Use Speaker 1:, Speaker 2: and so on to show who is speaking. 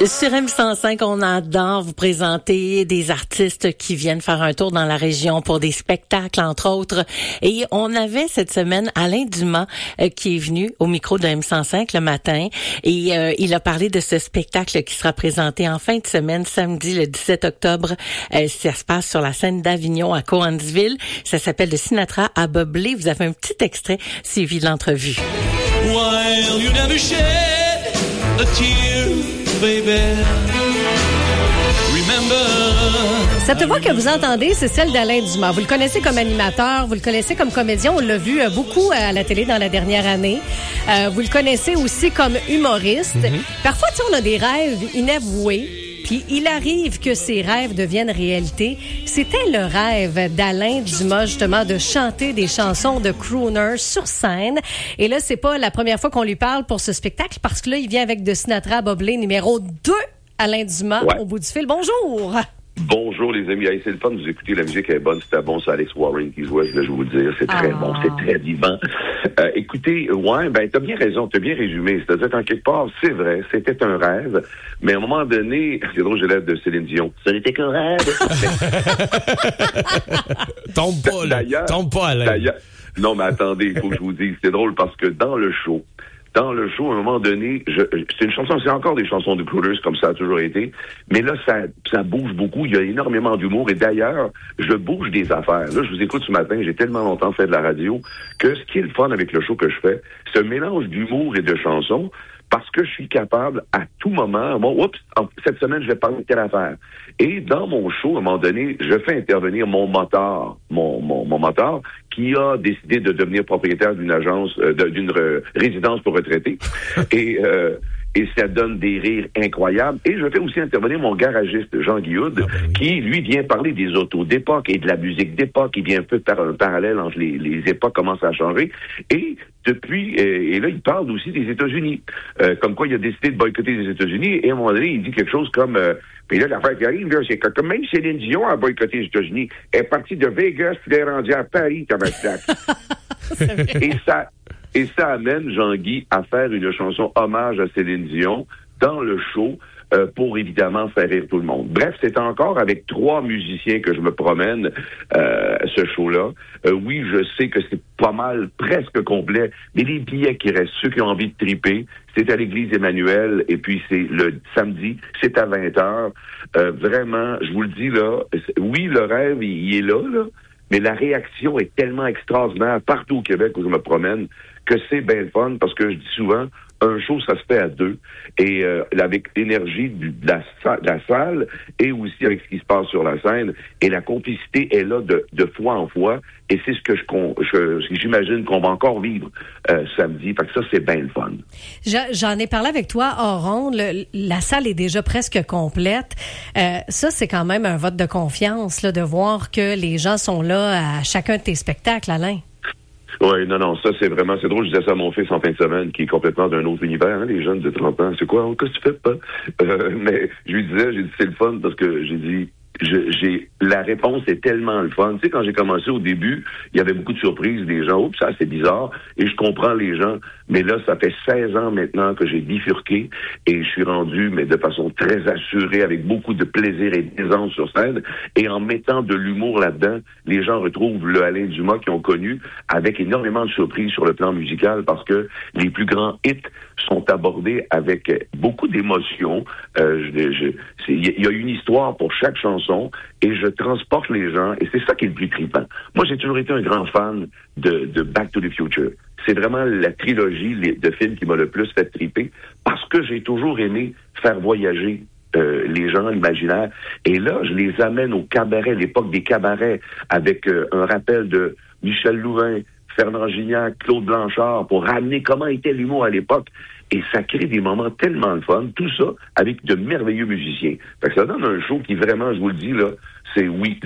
Speaker 1: Sur M105, on adore vous présenter des artistes qui viennent faire un tour dans la région pour des spectacles, entre autres. Et on avait cette semaine Alain Dumas qui est venu au micro de M105 le matin. Et il a parlé de ce spectacle qui sera présenté en fin de semaine, samedi le 17 octobre. Ça se passe sur la scène d'Avignon à Cowansville. Ça s'appelle De Sinatra à Bob Blais. Vous avez un petit extrait suivi de l'entrevue.
Speaker 2: While you never shed a tear, baby. Remember.
Speaker 3: Cette voix que vous entendez, c'est celle d'Alain Dumas. Vous le connaissez comme animateur, vous le connaissez comme comédien. On l'a vu beaucoup à la télé dans la dernière année. Vous le connaissez aussi comme humoriste. Parfois, tu sais, on a des rêves inavoués. Puis il arrive que ces rêves deviennent réalité. C'était le rêve d'Alain Dumas, justement, de chanter des chansons de crooner sur scène. Et là, c'est pas la première fois qu'on lui parle pour ce spectacle, parce que là, il vient avec De Sinatra à Bob Blais, numéro 2, Alain Dumas, au bout du fil. Bonjour!
Speaker 4: Bonjour les amis, c'est le fun de vous écouter, la musique est bonne, c'était bon, c'est Alex Warren qui jouait, je vais vous le dire, c'est très bon, c'est très vivant. Écoutez, t'as bien raison, t'as bien résumé, c'est-à-dire qu'en quelque part, c'est vrai, c'était un rêve, mais à un moment donné, c'est drôle, j'ai l'air de Céline Dion, ce n'était qu'un rêve.
Speaker 5: Tombe pas, Alain.
Speaker 4: Non, mais attendez, il faut que je vous dise, c'est drôle parce que dans le show, à un moment donné, c'est une chanson, c'est encore des chansons de Crooners comme ça a toujours été, mais là, ça bouge beaucoup, il y a énormément d'humour, et d'ailleurs, je bouge des affaires. Là, je vous écoute ce matin, j'ai tellement longtemps fait de la radio, que ce qui est le fun avec le show que je fais, c'est un mélange d'humour et de chansons, parce que je suis capable, à tout moment, cette semaine, je vais parler de telle affaire. Et dans mon show, à un moment donné, je fais intervenir mon moteur, mon moteur, qui a décidé de devenir propriétaire d'une agence, d'une résidence pour retraités. Et ça donne des rires incroyables. Et je fais aussi intervenir mon garagiste, Jean Guillaude, qui, lui, vient parler des autos d'époque et de la musique d'époque. Il vient un peu faire un parallèle entre les époques, comment ça a changé. Et depuis, et là, il parle aussi des États-Unis. Comme quoi, il a décidé de boycotter les États-Unis. Et à un moment donné, il dit quelque chose comme... puis là, l'affaire qui arrive, là, c'est que même Céline Dion a boycotté les États-Unis. Elle est partie de Vegas, puis elle est rendue à Paris, comme Et ça amène Jean-Guy à faire une chanson hommage à Céline Dion dans le show pour évidemment faire rire tout le monde. Bref, c'est encore avec 3 musiciens que je me promène ce show-là. Oui, je sais que c'est pas mal, presque complet, mais les billets qui restent, ceux qui ont envie de triper, c'est à l'église Emmanuel, et puis c'est le samedi, c'est à 20h. Vraiment, je vous le dis là, oui, le rêve, il est là, mais la réaction est tellement extraordinaire partout au Québec où je me promène que c'est bien le fun, parce que je dis souvent, un show, ça se fait à 2, et avec l'énergie de la salle, et aussi avec ce qui se passe sur la scène, et la complicité est là de fois en fois, et c'est ce que j'imagine qu'on va encore vivre samedi, fait que ça, c'est bien le fun.
Speaker 3: J'en ai parlé avec toi hors ondes, la salle est déjà presque complète. Ça, c'est quand même un vote de confiance, là, de voir que les gens sont là à chacun de tes spectacles, Alain.
Speaker 4: Oui, non, ça, c'est vraiment, c'est drôle, je disais ça à mon fils en fin de semaine, qui est complètement d'un autre univers, les jeunes de 30 ans, c'est quoi, qu'est-ce que tu fais pas? Mais je lui disais, j'ai dit, c'est le fun, parce que j'ai dit, la réponse est tellement le fun. Tu sais, quand j'ai commencé au début, il y avait beaucoup de surprises des gens. Oups, ça, c'est bizarre. Et je comprends les gens. Mais là, ça fait 16 ans maintenant que j'ai bifurqué et je suis rendu, mais de façon très assurée, avec beaucoup de plaisir et d'aisance sur scène. Et en mettant de l'humour là-dedans, les gens retrouvent le Alain Dumas qu'ils ont connu avec énormément de surprises sur le plan musical, parce que les plus grands hits sont abordés avec beaucoup d'émotion. Il y a une histoire pour chaque chanson et je transporte les gens, et c'est ça qui est le plus trippant. Moi, j'ai toujours été un grand fan de Back to the Future. C'est vraiment la trilogie de films qui m'a le plus fait tripper, parce que j'ai toujours aimé faire voyager les gens, l'imaginaire. Et là, je les amène au cabaret, l'époque des cabarets, avec un rappel de Michel Louvain, Fernand Gignac, Claude Blanchard, pour ramener comment était l'humour à l'époque. Et ça crée des moments tellement le fun, tout ça avec de merveilleux musiciens. Fait que ça donne un show qui vraiment, je vous le dis, là, c'est oui,